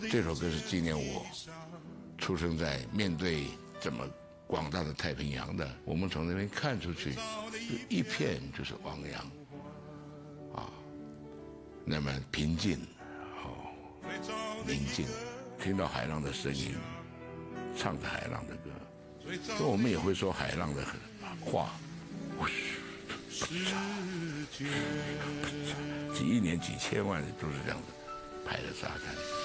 这首歌是纪念我出生在面对这么广大的太平洋的，我们从那边看出去，就一片就是汪洋，啊，那么平静，宁静，听到海浪的声音，唱着海浪的歌，所以我们也会说海浪的话，几亿年、几千万都是这样子拍的沙滩。